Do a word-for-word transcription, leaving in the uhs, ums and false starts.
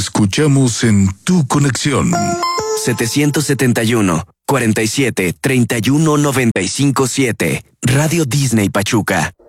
escuchamos en tu conexión. setecientos setenta y uno, cuarenta y siete, treinta y uno, noventa y cinco, siete. Radio Disney Pachuca.